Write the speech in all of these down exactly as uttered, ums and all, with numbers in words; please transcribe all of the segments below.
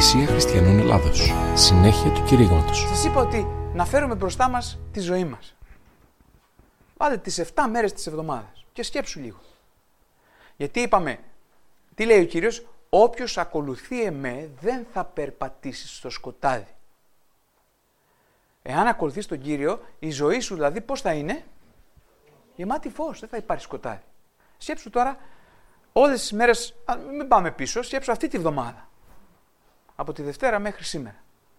Εκκλησία Χριστιανών Ελλάδος. Συνέχεια του κηρύγματος. Σας είπα ότι να φέρουμε μπροστά μας τη ζωή μας. Βάλε τις εφτά μέρες της εβδομάδας και σκέψου λίγο. Γιατί είπαμε, τι λέει ο Κύριος, όποιος ακολουθεί εμέ δεν θα περπατήσει στο σκοτάδι. Εάν ακολουθείς τον Κύριο, η ζωή σου δηλαδή πώς θα είναι? Γεμάτη φως, δεν θα υπάρχει σκοτάδι. Σκέψου τώρα όλες τις μέρες, μην πάμε πίσω, σκέψου αυτή τη βδομάδα. Από τη Δευτέρα μέχρι σήμερα.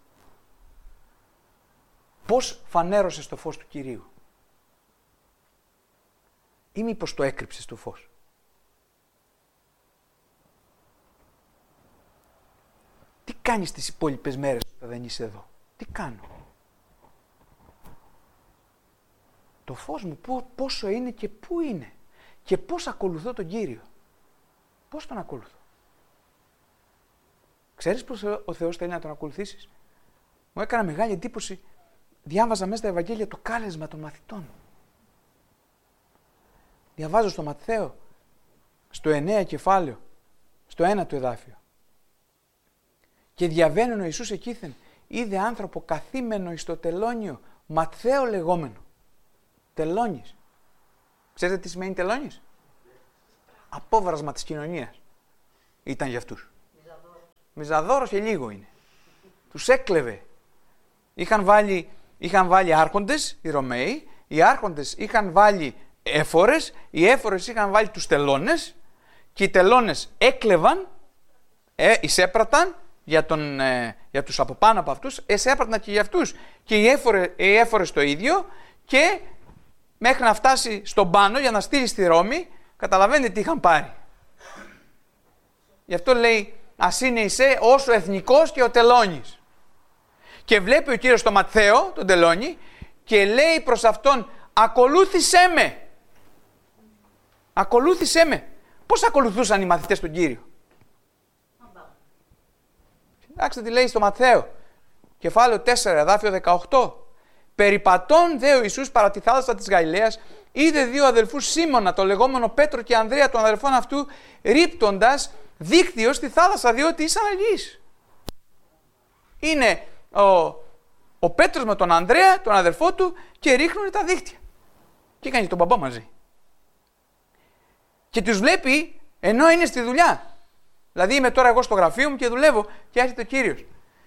Πώς φανέρωσες το φως του Κυρίου? Ή μήπως το έκρυψες το φως? Τι κάνεις τις υπόλοιπες μέρες όταν δεν είσαι εδώ? Τι κάνω? Το φως μου πόσο είναι και πού είναι? Και πώς ακολουθώ τον Κύριο? Πώς τον ακολουθώ? Ξέρεις πως ο Θεός θέλει να τον ακολουθήσεις? Μου έκανα μεγάλη εντύπωση, διάβαζα μέσα στα Ευαγγέλια το κάλεσμα των μαθητών. Διαβάζω στο Ματθαίο, στο εννέα κεφάλαιο, στο ένα του εδάφιο. Και διαβαίνουν ο Ιησούς εκείθεν, είδε άνθρωπο καθήμενο εις το τελώνιο, Ματθαίο λεγόμενο. Τελώνης. Ξέρετε τι σημαίνει τελώνης? Απόβρασμα της κοινωνίας. Ήταν για αυτούς. Μιζαδόρος και λίγο είναι. Τους έκλεβε. Είχαν βάλει, είχαν βάλει άρχοντες, οι Ρωμαίοι, οι άρχοντες είχαν βάλει έφορες, οι έφορες είχαν βάλει τους τελώνες και οι τελώνες έκλεβαν, ε, εισέπραταν για, τον, ε, για τους από πάνω από αυτούς, εισέπραταν και για αυτούς. Και οι έφορες, οι έφορες το ίδιο και μέχρι να φτάσει στον πάνω για να στείλει στη Ρώμη, καταλαβαίνετε τι είχαν πάρει. Γι' αυτό λέει, ας είναι εισέ όσο εθνικός και ο τελώνης. Και βλέπει ο Κύριος τον Ματθαίο, τον τελώνη, και λέει προς αυτόν, ακολούθησέ με. Ακολούθησέ με. Πώς ακολουθούσαν οι μαθητές τον Κύριο? Κοιτάξτε τι λέει στο Ματθαίο, κεφάλαιο τέσσερα, εδάφιο δεκαοκτώ. Περιπατών δε ο Ιησούς παρά τη θάλασσα της Γαλιλαίας, είδε δύο αδελφούς Σίμωνα, το λεγόμενο Πέτρο και Ανδρέα, των αδελφών αυτού, ρίπτοντας δίκτυο στη θάλασσα, διότι ήσαν αλληλείς. Είναι ο, ο Πέτρος με τον Ανδρέα, τον αδελφό του, και ρίχνουν τα δίκτυα. Και έκανε τον μπαμπά μαζί. Και τους βλέπει ενώ είναι στη δουλειά. Δηλαδή είμαι τώρα εγώ στο γραφείο μου και δουλεύω και έρχεται ο Κύριος.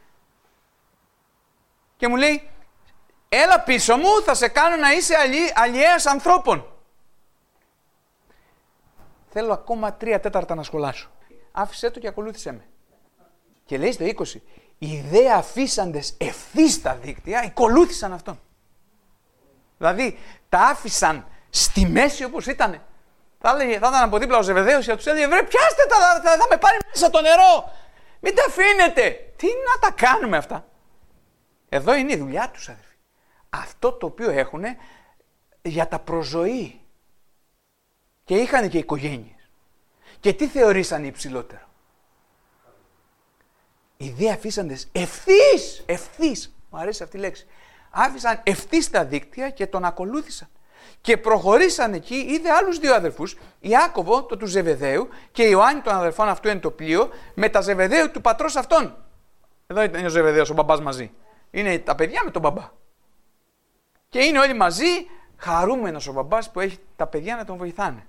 Και μου λέει, έλα πίσω μου, θα σε κάνω να είσαι αλλη, αλλιέας ανθρώπων. Θέλω ακόμα τρία τέταρτα να σχολάσω. Άφησέ το και ακολούθησέ με. Και λέει στο είκοσι, οι δε αφήσαντες ευθύς τα δίκτυα, ακολούθησαν αυτόν. Δηλαδή, τα άφησαν στη μέση όπως ήτανε. Θα, έλεγε, θα ήταν από δίπλα ο Ζεβεδαίος και τους έλεγε, βρε πιάστε τα, θα, θα με πάρει μέσα το νερό. Μην τα αφήνετε. Τι να τα κάνουμε αυτά? Εδώ είναι η δουλειά τους, αδερφοί. Αυτό το οποίο έχουν για τα προζωή. Και είχαν και οικογένειες. Και τι θεωρήσαν υψηλότερο? Οι δε αφήσαντες ευθύς, ευθύς, μου αρέσει αυτή η λέξη, άφησαν ευθύς τα δίκτυα και τον ακολούθησαν. Και προχωρήσαν εκεί, είδε άλλους δύο αδελφούς, Ιάκωβο, το του Ζεβεδαίου, και Ιωάννη των αδελφών αυτού εν το πλοίο, με τα Ζεβεδαίου του πατρός αυτών. Εδώ είναι ο Ζεβεδαίος, ο μπαμπάς μαζί. Είναι τα παιδιά με τον μπαμπά. Και είναι όλοι μαζί, χαρούμενος ο μπαμπάς που έχει τα παιδιά να τον βοηθάνε.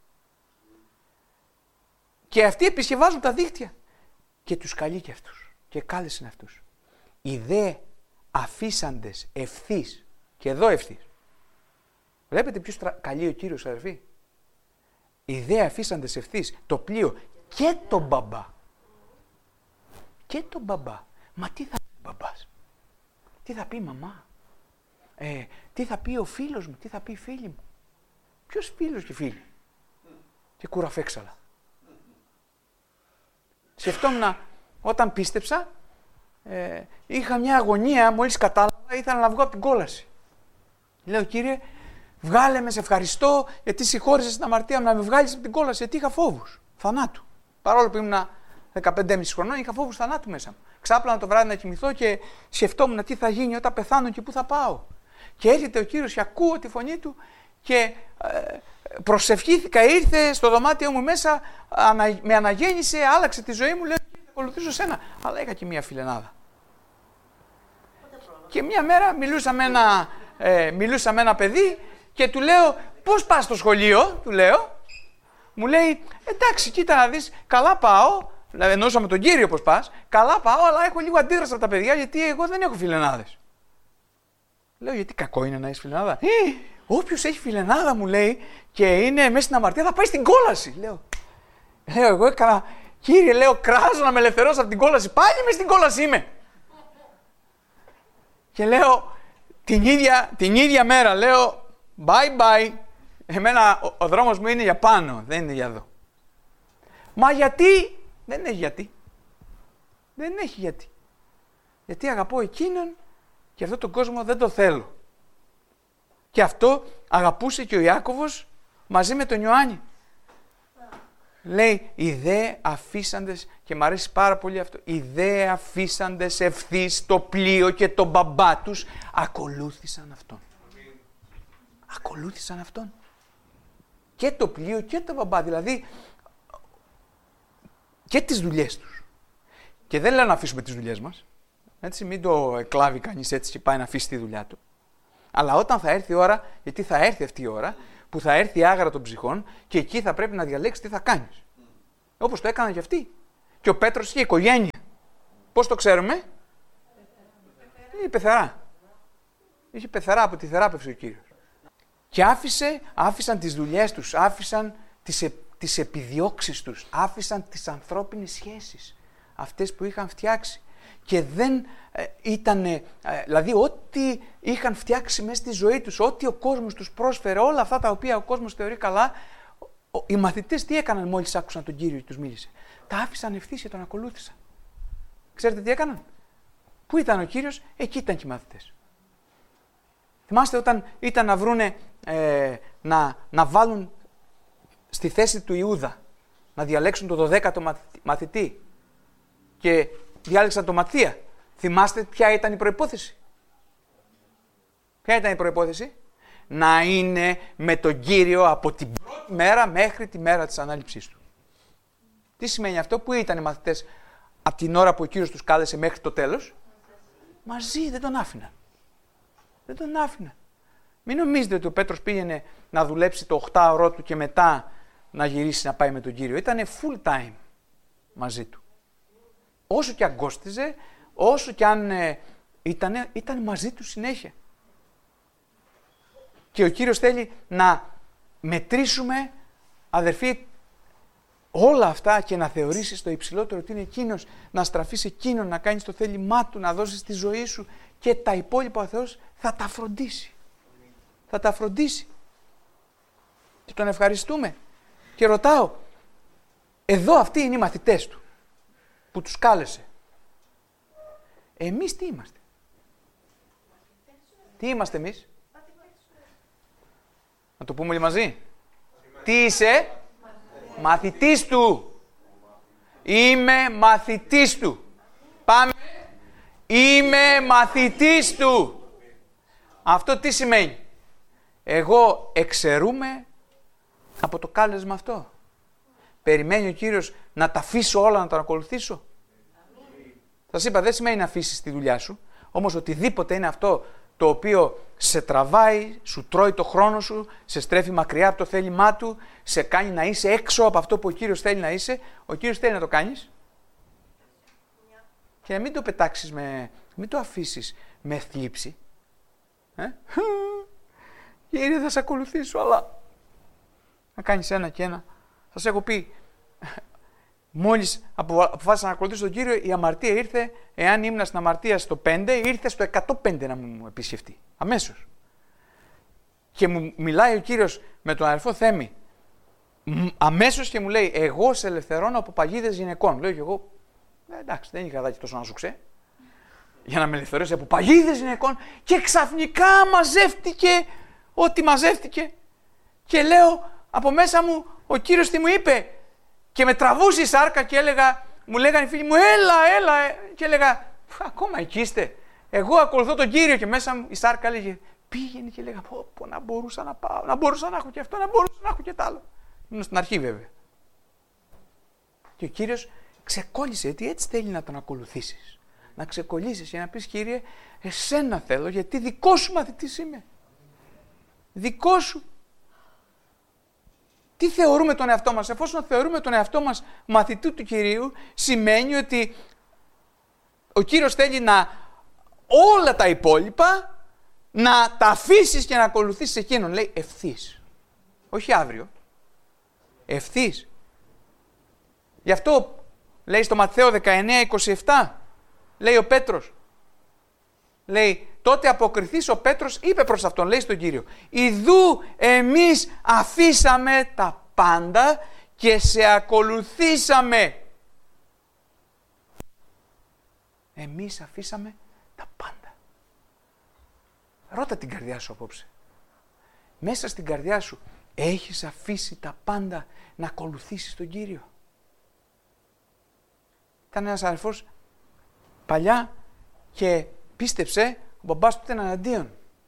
Και αυτοί επισκευάζουν τα δίκτυα. Και τους καλεί και αυτούς. Και κάλεσαν αυτούς. Οι δε αφήσαντες ευθύς. Και εδώ ευθύς. Βλέπετε ποιος τρα... καλεί ο Κύριος, αδερφοί? Οι δε αφήσαντες ευθύς το πλοίο και τον μπαμπά. Και τον μπαμπά. Μα τι θα πει ο μπαμπάς? Τι θα πει η μαμά? Ε, τι θα πει ο φίλος μου? Τι θα πει η φίλη μου? Ποιος φίλος και φίλη? Και κουραφέξαλα. Σκεφτόμουν όταν πίστεψα, ε, είχα μια αγωνία, μόλις κατάλαβα, ήθελα να βγω από την κόλαση. Λέω, Κύριε, βγάλε με, σε ευχαριστώ, γιατί συγχώρεσες την αμαρτία μου, να με βγάλεις από την κόλαση, γιατί είχα φόβους θανάτου. Παρόλο που ήμουν δεκαπέντε και μισό χρονών, είχα φόβους θανάτου μέσα μου. Ξάπλανα το βράδυ να κοιμηθώ και σκεφτόμουν τι θα γίνει όταν πεθάνω και πού θα πάω. Και έρχεται ο Κύριος και ακούω τη φωνή του και ε, προσευχήθηκα, ήρθε στο δωμάτιό μου μέσα, ανα, με αναγέννησε, άλλαξε τη ζωή μου, λέω, ακολουθήσω σένα. Αλλά είχα και μία φιλενάδα. Και μία μέρα μιλούσα με ένα, ε, μιλούσα με ένα παιδί και του λέω, πώς πας στο σχολείο, του λέω. Μου λέει, εντάξει, κοίτα να δεις, καλά πάω. Δηλαδή, εννοούσα με τον κύριο πώς πας. Καλά πάω, αλλά έχω λίγο αντίδραση από τα παιδιά γιατί εγώ δεν έχω φιλενάδες. Λέω, γιατί κακό είναι να έχεις φιλενάδα. Ε, όποιος έχει φιλενάδα, μου λέει, και είναι μέσα στην αμαρτία, θα πάει στην κόλαση. Λέω, λέω εγώ έκανα, κύριε, λέω, κράζω να με ελευθερώσω από την κόλαση. Πάλι μες στην κόλαση είμαι. Και λέω, την ίδια, την ίδια μέρα, λέω, bye bye. Εμένα ο, ο δρόμος μου είναι για πάνω, δεν είναι για εδώ. Μα γιατί, δεν έχει γιατί. Δεν έχει γιατί. Γιατί αγαπώ εκείνον και αυτόν τον κόσμο δεν το θέλω. Και αυτό αγαπούσε και ο Ιάκωβος μαζί με τον Ιωάννη. Λέει, οι δε αφήσαντες, και μου αρέσει πάρα πολύ αυτό, οι δε αφήσαντες ευθύς το πλοίο και τον μπαμπά τους ακολούθησαν αυτόν. Ακολούθησαν αυτόν. Και το πλοίο και τον μπαμπά, δηλαδή και τις δουλειές τους. Και δεν λέω να αφήσουμε τις δουλειές μας, έτσι, μην το εκλάβει κανείς έτσι και πάει να αφήσει τη δουλειά του. Αλλά όταν θα έρθει η ώρα, γιατί θα έρθει αυτή η ώρα, που θα έρθει η άγρα των ψυχών και εκεί θα πρέπει να διαλέξεις τι θα κάνεις. Όπως το έκαναν και αυτοί. Και ο Πέτρος είχε οικογένεια. Πώς το ξέρουμε? Είχε πεθερά. Είχε πεθερά, από τη θεράπευση ο Κύριος. Και άφησε, άφησαν τις δουλειές τους, άφησαν τις, ε, τις επιδιώξεις τους, άφησαν τις ανθρώπινες σχέσεις, αυτές που είχαν φτιάξει. Και δεν ε, ήταν, ε, δηλαδή ό,τι είχαν φτιάξει μέσα στη ζωή τους, ό,τι ο κόσμος τους πρόσφερε, όλα αυτά τα οποία ο κόσμος θεωρεί καλά, ο, οι μαθητές τι έκαναν μόλις άκουσαν τον Κύριο και τους μίλησε? Τα άφησαν ευθύς και τον ακολούθησαν. Ξέρετε τι έκαναν? Πού ήταν ο Κύριος? Εκεί ήταν και οι μαθητές. Θυμάστε όταν ήταν να βρούνε, ε, να, να βάλουν στη θέση του Ιούδα, να διαλέξουν το δωδέκατο μαθητή και διάλεξαν τον Ματθία. Θυμάστε ποια ήταν η προϋπόθεση? Ποια ήταν η προϋπόθεση? Να είναι με τον Κύριο από την πρώτη μέρα μέχρι τη μέρα της ανάληψής του. Τι σημαίνει αυτό? Πού ήταν οι μαθητές από την ώρα που ο Κύριος τους κάλεσε μέχρι το τέλος? Μαζί, δεν τον άφηναν. Δεν τον άφηναν. Μην νομίζετε ότι ο Πέτρος πήγαινε να δουλέψει το οχτάωρό του και μετά να γυρίσει να πάει με τον Κύριο. Ήτανε full time μαζί του. Όσο και αγκώστιζε, όσο και αν ε, ήτανε, ήταν μαζί του συνέχεια. Και ο Κύριος θέλει να μετρήσουμε, αδερφοί, όλα αυτά και να θεωρήσεις το υψηλότερο ότι είναι εκείνος, να στραφείς εκείνον, να κάνεις το θέλημά του, να δώσεις τη ζωή σου και τα υπόλοιπα ο Θεός θα τα φροντίσει. Θα τα φροντίσει. Και τον ευχαριστούμε. Και ρωτάω, εδώ αυτοί είναι οι μαθητές του που τους κάλεσε. Εμείς τι είμαστε? Τι είμαστε εμείς? Να το πούμε όλοι μαζί. Τι είσαι? Μαθητής του. Είμαι μαθητής του. Πάμε. Είμαι μαθητής του. Αυτό τι σημαίνει? Εγώ εξαιρούμε από το κάλεσμα αυτό. Περιμένει ο Κύριος να τα αφήσω όλα να τον ακολουθήσω? Θα σας είπα, δεν σημαίνει να αφήσεις τη δουλειά σου, όμως οτιδήποτε είναι αυτό το οποίο σε τραβάει, σου τρώει το χρόνο σου, σε στρέφει μακριά από το θέλημά του, σε κάνει να είσαι έξω από αυτό που ο Κύριος θέλει να είσαι, ο Κύριος θέλει να το κάνεις. Και να μην το πετάξεις με, μην το αφήσεις με θλίψη. Ε? Κύριε, θα σε ακολουθήσω, αλλά να κάνεις ένα και ένα. Θα σας έχω πει, μόλις αποφάσισα να ακολουθήσω τον Κύριο, η αμαρτία ήρθε, εάν ήμουν στην αμαρτία στο πέντε, ήρθε στο εκατόν πέντε να μου επισκεφτεί. Αμέσως. Και μου μιλάει ο Κύριος με τον αδερφό Θέμη, αμέσως και μου λέει, εγώ σε ελευθερώνω από παγίδες γυναικών. Λέω και εγώ, ε, εντάξει, δεν είχα δάκι τόσο να σου ξέ, για να με ελευθερώσει από παγίδες γυναικών, και ξαφνικά μαζεύτηκε ό,τι μαζεύτηκε. Και λέω, από μέσα μου, ο Κύριος τι μου είπε? Και με τραβούσε η σάρκα και έλεγα, μου λέγανε οι φίλοι μου, έλα, έλα. Και έλεγα, ακόμα εκεί είστε? Εγώ ακολουθώ τον Κύριο. Και μέσα μου η σάρκα έλεγε, πήγαινε, και έλεγα, πω, πω, να μπορούσα να πάω, να μπορούσα να έχω και αυτό, να μπορούσα να έχω και τ' άλλο. Ήμουν στην αρχή βέβαια. Και ο Κύριος Ξεκόλλησε, γιατί έτσι θέλει να τον ακολουθήσεις. Να ξεκολλήσεις και να πεις, Κύριε, εσένα θέλω, γιατί δικό σου μαθητής είμαι. Δικό σου. Τι θεωρούμε τον εαυτό μας? Εφόσον θεωρούμε τον εαυτό μας μαθητού του Κυρίου, σημαίνει ότι ο Κύριος θέλει να όλα τα υπόλοιπα να τα αφήσεις και να ακολουθήσεις εκείνον. Λέει ευθύς. Όχι αύριο. Ευθύς. Γι' αυτό λέει στο Ματθαίο δεκαεννέα είκοσι επτά, λέει ο Πέτρος, λέει, τότε αποκριθείς ο Πέτρος είπε προς αυτόν, λέει στον Κύριο, ιδού εμείς αφήσαμε τα πάντα και σε ακολουθήσαμε. Εμείς αφήσαμε τα πάντα. Ρώτα την καρδιά σου απόψε. Μέσα στην καρδιά σου έχεις αφήσει τα πάντα να ακολουθήσεις τον Κύριο? Ήταν ένας αδερφός παλιά και πίστεψε, ο μπαμπάς του ήταν εναντίον.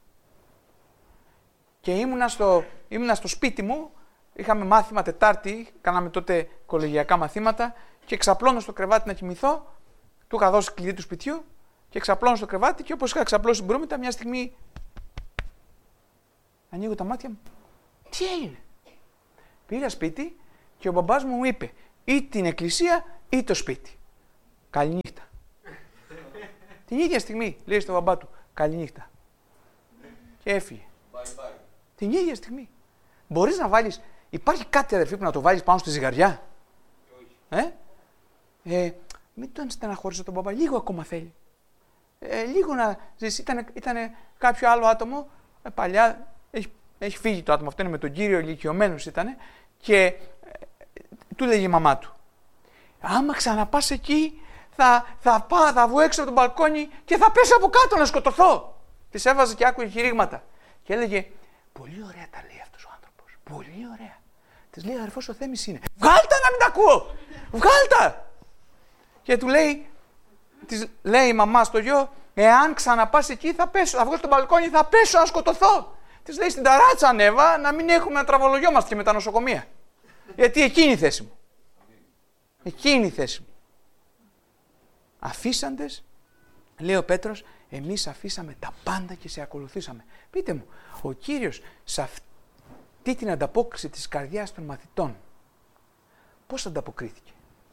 Και ήμουνα στο, ήμουνα στο σπίτι μου, είχαμε μάθημα Τετάρτη, κάναμε τότε κολεγιακά μαθήματα και ξαπλώνω στο κρεβάτι να κοιμηθώ, του είχα δώσει κλειδί του σπιτιού και ξαπλώνω στο κρεβάτι και όπως είχα ξαπλώσει την μπρούμητα, μια στιγμή ανοίγω τα μάτια μου. Τι έγινε? Πήγα σπίτι και ο μπαμπάς μου μου είπε ή την εκκλησία ή το σπίτι. Καληνύχτα. Την ίδια στιγμή λέει στον μπαμπά του καληνύχτα. Και έφυγε. Bye bye. Την ίδια στιγμή. Μπορείς να βάλεις, υπάρχει κάτι αδερφή που να το βάλεις πάνω στη ζυγαριά? Ε? Ε, μην τον στεναχωρήσω τον μπαμπά, λίγο ακόμα θέλει. Ε, λίγο να ζήσει. Ήταν, ήταν κάποιο άλλο άτομο, ε, παλιά, έχει, έχει φύγει το άτομο αυτό, είναι με τον Κύριο, ηλικιωμένος ήταν, και ε, του λέγει η μαμά του, άμα ξαναπάς εκεί, θα, θα πάω, θα βγω έξω από τον μπαλκόνι και θα πέσω από κάτω να σκοτωθώ. Της έβαζε και άκουγε κηρύγματα. Και έλεγε, πολύ ωραία τα λέει αυτός ο άνθρωπος. Πολύ ωραία. Της λέει, αδερφός ο Θέμης είναι. Βγάλτα να μην τα ακούω. Βγάλτα. Και του λέει, της λέει η μαμά στο γιο, εάν ξαναπάς εκεί θα πέσω, θα βγω στο μπαλκόνι, θα πέσω να σκοτωθώ. Της λέει, στην ταράτσα ανέβα, να μην έχουμε να τραβολογιόμαστε και με τα νοσοκομεία. Γιατί εκείνη η θέση μου. Εκείνη η θέση μου. Αφήσαντες, λέει ο Πέτρος, εμείς αφήσαμε τα πάντα και σε ακολουθήσαμε. Πείτε μου, ο Κύριος σε αυτή την ανταπόκριση της καρδιάς των μαθητών, πώς ανταποκρίθηκε?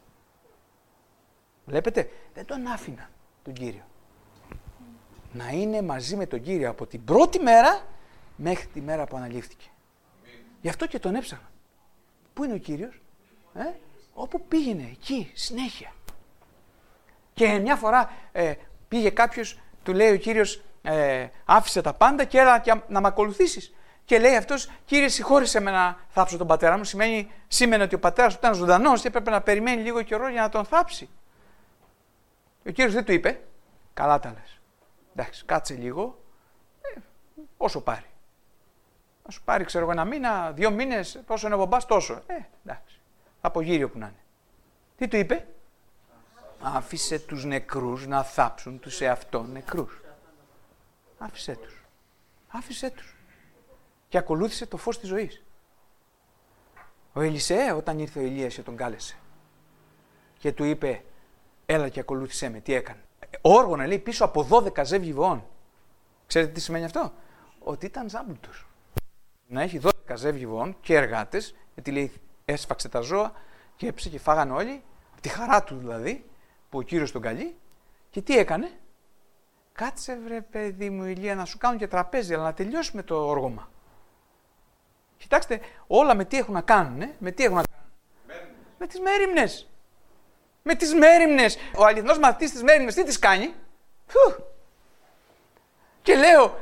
Βλέπετε, δεν τον άφηναν τον Κύριο. Να είναι μαζί με τον Κύριο από την πρώτη μέρα μέχρι τη μέρα που αναλήφθηκε. Γι' αυτό και τον έψαχναν. Πού είναι ο Κύριος? Ε? Όπου πήγαινε, εκεί, συνέχεια. Και μια φορά ε, πήγε κάποιος, του λέει ο Κύριος, ε, άφησε τα πάντα και έλα και να με ακολουθήσεις. Και λέει αυτός, Κύριε, συγχώρησε με να θάψω τον πατέρα μου. Σημαίνει, σήμαινε ότι ο πατέρας του ήταν ζωντανός και έπρεπε να περιμένει λίγο καιρό για να τον θάψει. Ο Κύριος δεν του είπε, καλά τα λες. Εντάξει, κάτσε λίγο, ε, όσο πάρει. Να σου πάρει, ξέρω εγώ, ένα μήνα, δύο μήνες, πόσο είναι ο μπαμπάς, τόσο. Ε, εντάξει, από γύριο που να είναι. Τι του είπε? Άφησε τους νεκρούς να θάψουν τους εαυτόν νεκρούς. Άφησέ τους. Άφησέ τους. Και ακολούθησε το φως της ζωής. Ο Ελισέ, όταν ήρθε ο Ηλίας και τον κάλεσε και του είπε, έλα και ακολούθησέ με, τι έκανε? Όργονα, λέει, πίσω από δώδεκα ζεύγη βοών. Ξέρετε τι σημαίνει αυτό? Ότι ήταν ζάμπλουτος. Να έχει δώδεκα ζεύγη βοών και εργάτες, γιατί λέει έσφαξε τα ζώα και έψε και φάγανε όλοι, από τη χαρά του δηλαδή, που ο Κύριος τον καλεί. Και τι έκανε? Κάτσε βρε παιδί μου Ηλία να σου κάνουν και τραπέζι, αλλά να τελειώσουμε το όργωμα. Κοιτάξτε, όλα με τι έχουν να κάνουν, ε? με τι έχουν να κάνουν. Μέριμνες. Με τις μέριμνες. Με τις μέριμνες. Ο αληθινός μαθητής της μέριμνες τι τις κάνει? Φου. Και λέω,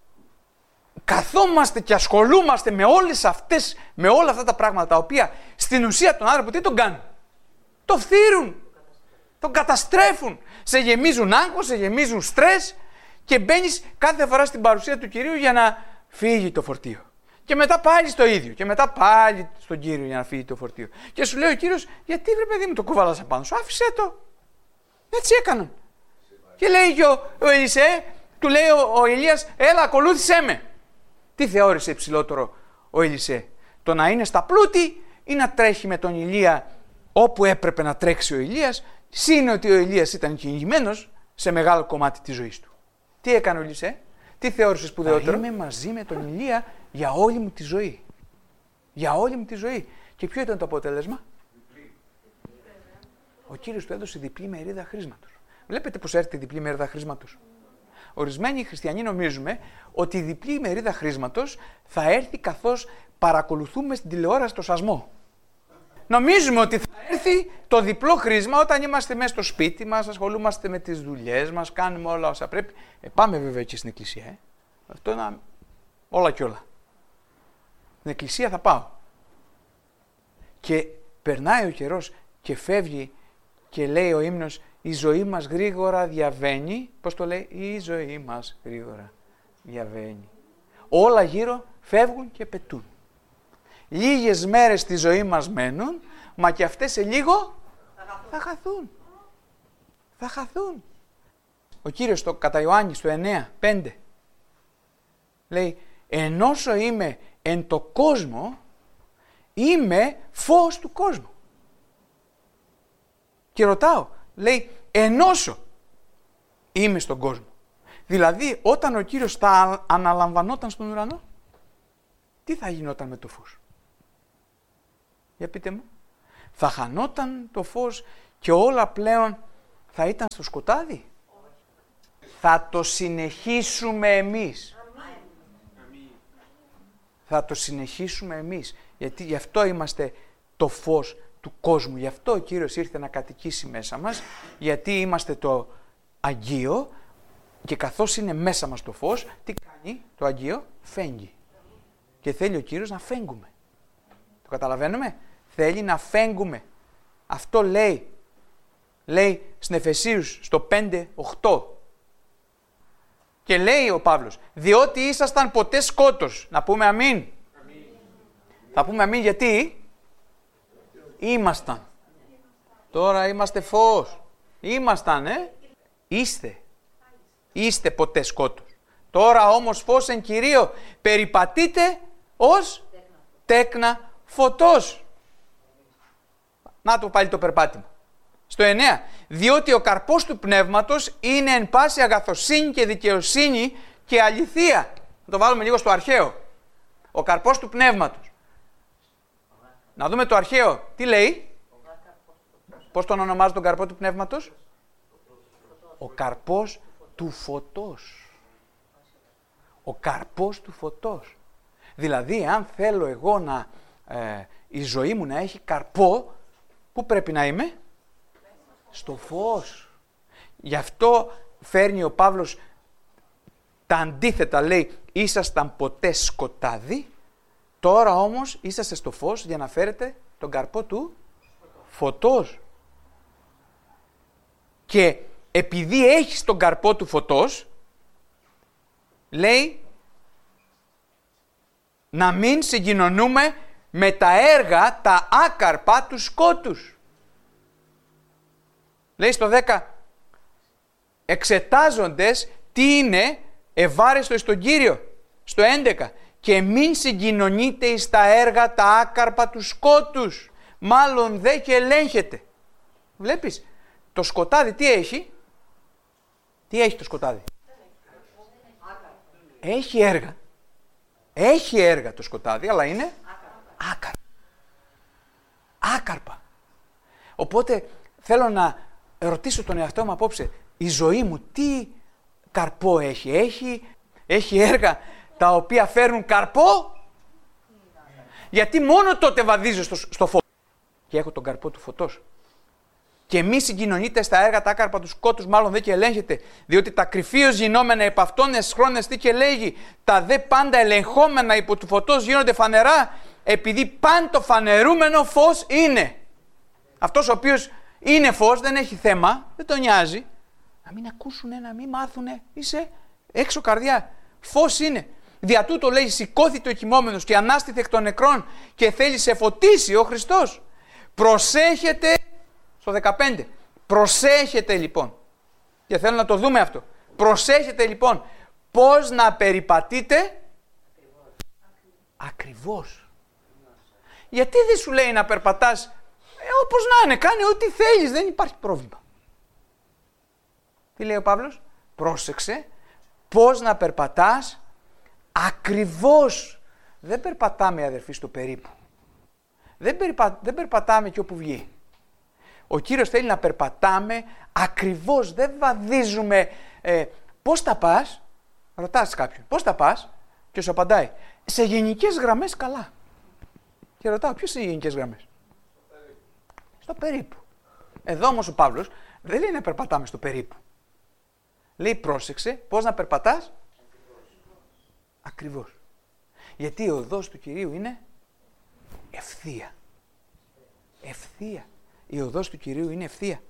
καθόμαστε και ασχολούμαστε με όλες αυτές, με όλα αυτά τα πράγματα, τα οποία στην ουσία τον άνθρωπο τι τον κάνουν? Το φθείρουν. Τον καταστρέφουν. Σε γεμίζουν άγχος, σε γεμίζουν στρες και μπαίνεις κάθε φορά στην παρουσία του Κυρίου για να φύγει το φορτίο. Και μετά πάλι στο ίδιο. Και μετά πάλι στον Κύριο για να φύγει το φορτίο. Και σου λέει ο Κύριος, γιατί βρε παιδί μου το κουβαλάς απάνω σου? Άφησέ το. Έτσι έκαναν. Και λέει και ο, ο Ελισέ, του λέει ο, ο Ηλίας, έλα ακολούθησέ με. Τι θεώρησε υψηλότερο ο Ελισέ? Το να είναι στα πλούτη ή να τρέχει με τον Ηλία όπου έπρεπε να τρέξει ο Ηλίας, σύν ότι ο Ηλίας ήταν κυνηγημένος σε μεγάλο κομμάτι της ζωής του. Τι έκανε ο Ηλισέ? Τι θεώρησε σπουδαιότερο? Είμαι μαζί με τον Ηλία για όλη μου τη ζωή. Για όλη μου τη ζωή. Και ποιο ήταν το αποτέλεσμα? Ο Κύριος του έδωσε διπλή μερίδα χρήσματος. Βλέπετε πώς έρθει η διπλή μερίδα χρήσματος. Ορισμένοι χριστιανοί νομίζουμε ότι η διπλή μερίδα χρήσματος θα έρθει καθώς παρακολουθούμε στην τηλεόραση το σασμό. Νομίζουμε ότι θα έρθει το διπλό χρήσμα όταν είμαστε μέσα στο σπίτι μας, ασχολούμαστε με τις δουλειές μας, κάνουμε όλα όσα πρέπει. Ε, πάμε βέβαια και στην εκκλησία. Ε. Αυτό είναι όλα και όλα. Στην εκκλησία θα πάω. Και περνάει ο καιρός και φεύγει και λέει ο ύμνος, η ζωή μας γρήγορα διαβαίνει. Πώς το λέει? Η ζωή μας γρήγορα διαβαίνει. Όλα γύρω φεύγουν και πετούν. Λίγες μέρες στη ζωή μας μένουν, μα και αυτές σε λίγο θα χαθούν. Θα χαθούν. Ο Κύριος στο, κατά Ιωάννη στο εννέα πέντε λέει, ενώσο είμαι εν το κόσμο, είμαι φως του κόσμου. Και ρωτάω, λέει, ενώσο είμαι στον κόσμο. Δηλαδή, όταν ο Κύριος θα αναλαμβανόταν στον ουρανό, τι θα γινόταν με το φως? Για πείτε μου. Θα χανόταν το φως και όλα πλέον θα ήταν στο σκοτάδι? Θα το συνεχίσουμε εμείς. Θα το συνεχίσουμε εμείς. Γιατί γι' αυτό είμαστε το φως του κόσμου. Γι' αυτό ο Κύριος ήρθε να κατοικήσει μέσα μας. Γιατί είμαστε το Αγίο και καθώς είναι μέσα μας το φως, τι κάνει το Αγίο? Φέγγει. Και θέλει ο Κύριος να φέγγουμε. Το καταλαβαίνουμε? Θέλει να φέγγουμε. Αυτό λέει. Λέει στην Εφεσίους στο πέντε οκτώ. Και λέει ο Παύλος, διότι ήσασταν ποτέ σκότος. Να πούμε αμήν. Αμήν. Θα πούμε αμήν γιατί ήμασταν. Τώρα είμαστε φως. Ήμασταν, ε. Είστε. Είστε ποτέ σκότος. Τώρα όμως φως εν Κυρίω περιπατείτε ως τέκνα φωτός. Να το πάλι το περπάτημα. Στο εννέα. Διότι ο καρπός του πνεύματος είναι εν πάση αγαθοσύνη και δικαιοσύνη και αληθεία. Να το βάλουμε λίγο στο αρχαίο. Ο καρπός του πνεύματος. Να δούμε το αρχαίο. Τι λέει? Πώς τον ονομάζει τον καρπό του πνεύματος? Ο καρπός του φωτός. Ο καρπός του φωτός. Δηλαδή, αν θέλω εγώ να ε, η ζωή μου να έχει καρπό, πού πρέπει να είμαι? Στο φως. Γι' αυτό φέρνει ο Παύλος τα αντίθετα, λέει, ήσασταν ποτέ σκοτάδι, τώρα όμως είσαστε στο φως για να φέρετε τον καρπό του φωτός. Και επειδή έχεις τον καρπό του φωτός, λέει, να μην συγκοινωνούμε με τα έργα, τα άκαρπα του σκότους. Λέει στο δέκα, εξετάζοντες τι είναι ευάρεστο στον Κύριο. Στο έντεκα, και μην συγκοινωνείτε εις τα έργα, τα άκαρπα του σκότους, μάλλον δε και ελέγχετε. Βλέπεις, το σκοτάδι τι έχει? Τι έχει το σκοτάδι? Έχει έργα. Έχει έργα το σκοτάδι, αλλά είναι άκαρπα. Άκαρπα. Οπότε θέλω να ρωτήσω τον εαυτό μου απόψε, η ζωή μου τι καρπό έχει? Έχει, έχει έργα τα οποία φέρνουν καρπό? Γιατί μόνο τότε βαδίζω στο, στο φως και έχω τον καρπό του φωτός. Και μη συγκοινωνείτε στα έργα τα άκαρπα του σκότους, μάλλον δε και ελέγχετε, διότι τα κρυφίως γινόμενα επ' αυτόν εσχρόνες τι και λέγει, τα δε πάντα ελεγχόμενα υπό του φωτός γίνονται φανερά, επειδή πάντο φανερούμενο φως είναι. Αυτός ο οποίος είναι φως, δεν έχει θέμα, δεν τον νοιάζει. Να μην ακούσουνε, να μην μάθουνε, είσαι έξω καρδιά. Φως είναι. Δια τούτο λέει, σηκώθηκε ο κοιμόμενος και ανάστηθε εκ των νεκρών και θέλει σε φωτίσει ο Χριστός. Προσέχετε. Στο δεκαπέντε. Προσέχετε λοιπόν. Και θέλω να το δούμε αυτό. Προσέχετε λοιπόν πώς να περιπατείτε ακριβώς. Γιατί δεν σου λέει να περπατάς ε, όπως να είναι, κάνε ό,τι θέλεις, δεν υπάρχει πρόβλημα. Τι λέει ο Παύλος? Πρόσεξε πώς να περπατάς ακριβώς. Δεν περπατάμε, αδερφοί, στο περίπου. Δεν, περπα... δεν περπατάμε και όπου βγει. Ο Κύριος θέλει να περπατάμε ακριβώς, δεν βαδίζουμε. Ε, πώς τα πας? Ρωτάς κάποιον, πώς τα πας? Και σου απαντάει, σε γενικές γραμμές καλά. Και ρωτάω, ποιος είναι οι γενικές γραμμές? Στο περίπου. Στο περίπου. Εδώ όμως ο Παύλος δεν λέει να περπατάμε στο περίπου. Λέει, πρόσεξε πώς να περπατάς ακριβώς. Γιατί η οδός του Κυρίου είναι ευθεία. Ευθεία. Η οδός του Κυρίου είναι ευθεία.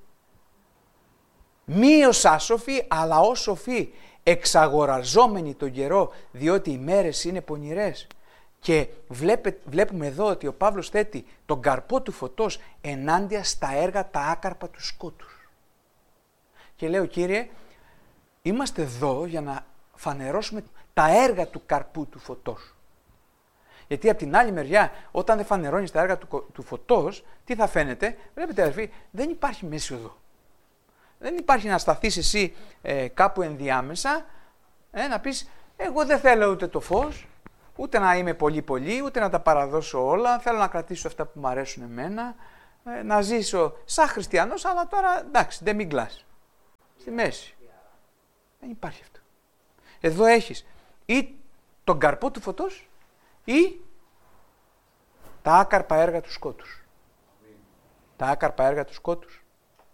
Μη ως άσοφοι, αλλά ως σοφοί, εξαγοραζόμενοι τον καιρό, διότι οι μέρες είναι πονηρές. Και βλέπε, βλέπουμε εδώ ότι ο Παύλος θέτει τον καρπό του φωτός ενάντια στα έργα τα άκαρπα του σκότους. Και λέω, Κύριε, είμαστε εδώ για να φανερώσουμε τα έργα του καρπού του φωτός. Γιατί από την άλλη μεριά, όταν δεν φανερώνεις τα έργα του, του φωτός, τι θα φαίνεται? Βλέπετε, αδερφοί, δεν υπάρχει μέση οδό. Δεν υπάρχει να σταθείς εσύ ε, κάπου ενδιάμεσα, ε, να πεις, εγώ δεν θέλω ούτε το φως, ούτε να είμαι πολύ πολύ, ούτε να τα παραδώσω όλα, θέλω να κρατήσω αυτά που μου αρέσουν εμένα, ε, να ζήσω σαν χριστιανός, αλλά τώρα εντάξει, δεν μην κλάς. Στη μέση. Δεν υπάρχει αυτό. Εδώ έχεις ή τον καρπό του φωτός ή τα άκαρπα έργα του σκότους. Τα άκαρπα έργα του σκότους.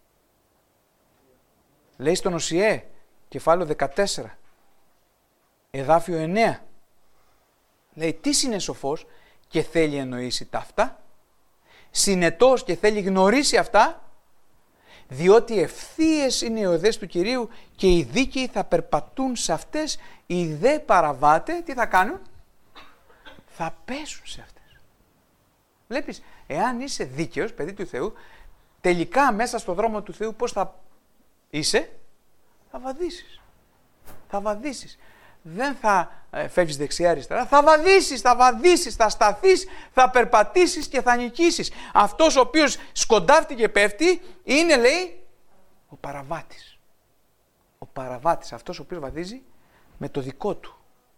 Λέει στον Οσιέ, κεφάλαιο δεκατέσσερα, εδάφιο εννέα. Λέει, τι είναι σοφός και θέλει εννοήσει ταύτα, συνετός και θέλει γνωρίσει αυτά, διότι ευθείες είναι οι οδές του Κυρίου και οι δίκαιοι θα περπατούν σε αυτές, οι δε παραβάτε, τι θα κάνουν? Θα πέσουν σε αυτές. Βλέπεις, εάν είσαι δίκαιος, παιδί του Θεού, τελικά μέσα στο δρόμο του Θεού πώς θα είσαι? Θα βαδίσεις. Θα βαδίσεις. Δεν θα ε, φεύγεις δεξιά αριστερά, θα βαδίσεις, θα βαδίσεις, θα σταθείς, θα περπατήσεις και θα νικήσεις. Αυτός ο οποίος σκοντάφτει και πέφτει είναι, λέει, ο παραβάτης. Ο παραβάτης, αυτός ο οποίος βαδίζει με το δικό του.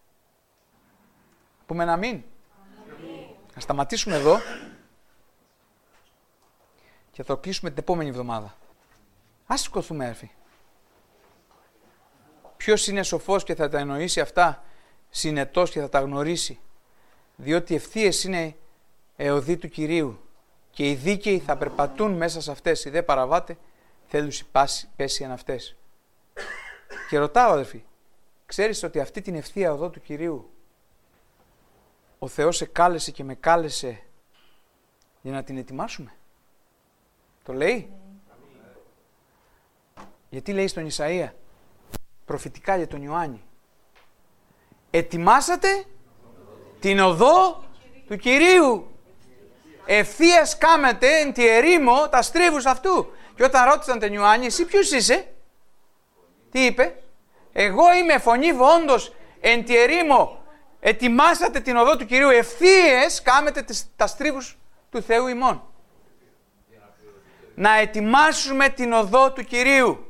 Πούμε ένα αμήν. Θα σταματήσουμε εδώ και θα το κλείσουμε την επόμενη εβδομάδα. Ας σηκωθούμε, έρφη. Ποιος είναι σοφός και θα τα εννοήσει αυτά, συνετός και θα τα γνωρίσει, διότι ευθείες είναι εωδοί του Κυρίου και οι δίκαιοι θα περπατούν μέσα σε αυτές, οι δε παραβάτε θέλουν πέσει εν αυτές. Και ρωτάω, αδερφοί, ξέρεις ότι αυτή την ευθεία οδό του Κυρίου ο Θεός σε κάλεσε και με κάλεσε για να την ετοιμάσουμε? Το λέει? Γιατί λέει στον Ισαΐα προφητικά για τον Ιωάννη, ετοιμάσατε την οδό του Κυρίου, ευθείας κάμετε εν τη ερήμο τα στρίβους αυτού. Και όταν ρώτησαν τον Ιωάννη, εσύ ποιος είσαι? Τι είπε? Εγώ είμαι φωνή όντως εν τη ερήμο, ετοιμάσατε την οδό του Κυρίου, ευθείες κάμετε τα στρίβους του Θεού ημών. Να ετοιμάσουμε την οδό του Κυρίου.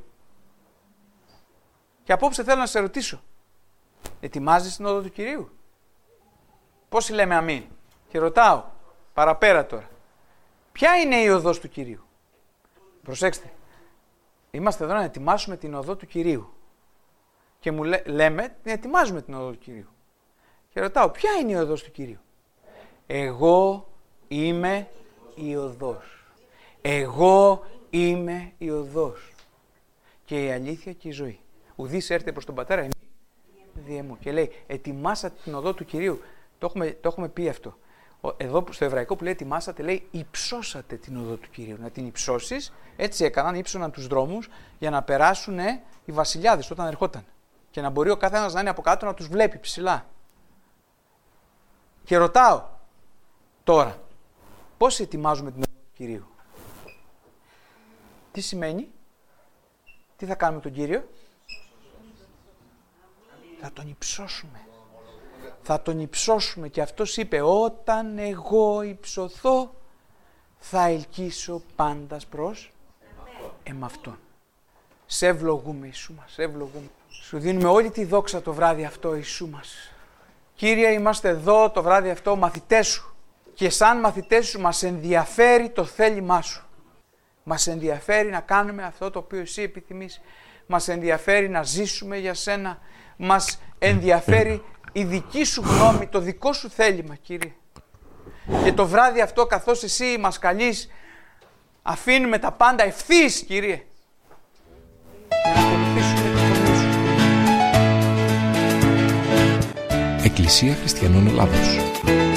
Και απόψε θέλω να σε ρωτήσω, ετοιμάζεις την οδό του Κυρίου? Πώς λέμε αμήν? Και ρωτάω, παραπέρα τώρα, ποια είναι η οδός του Κυρίου? Προσέξτε, είμαστε εδώ να ετοιμάσουμε την οδό του Κυρίου. Και μου λέ, λέμε, ετοιμάζουμε την οδό του Κυρίου. Και ρωτάω, ποια είναι η οδός του Κυρίου? Εγώ είμαι η οδός. Εγώ είμαι η οδός. Και η αλήθεια και η ζωή. Ουδής έρθει προς τον Πατέρα εμείς διέ μου. Και λέει, ετοιμάσατε την οδό του Κυρίου. Το έχουμε, το έχουμε πει αυτό. Εδώ στο εβραϊκό που λέει ετοιμάσατε, λέει υψώσατε την οδό του Κυρίου. Να την υψώσεις, έτσι έκαναν, ύψωναν τους δρόμους για να περάσουν οι βασιλιάδες όταν ερχόταν. Και να μπορεί ο καθένας να είναι από κάτω να τους βλέπει ψηλά. Και ρωτάω τώρα, πώς ετοιμάζουμε την οδό του Κυρίου? Τι σημαίνει? Τι θα κάνουμε τον Κύριο? Θα τον υψώσουμε. Θα τον υψώσουμε και αυτός είπε, όταν εγώ υψωθώ θα ελκύσω πάντας προς εμαυτόν. Σε ευλογούμε, Ιησού μας, σε ευλογούμε. Σου δίνουμε όλη τη δόξα το βράδυ αυτό, Ιησού μας. Κύριε, είμαστε εδώ το βράδυ αυτό μαθητές σου και σαν μαθητές σου μας ενδιαφέρει το θέλημά σου. Μας ενδιαφέρει να κάνουμε αυτό το οποίο εσύ επιθυμείς. Μας ενδιαφέρει να ζήσουμε για σένα. Μας ενδιαφέρει η δική σου γνώμη, το δικό σου θέλημα, Κύριε. Και το βράδυ αυτό, καθώς εσύ μας καλείς, αφήνουμε τα πάντα ευθύς, Κύριε, για να ακολουθήσουμε τη φωνή σου. Εκκλησία Χριστιανών Ελλάδος.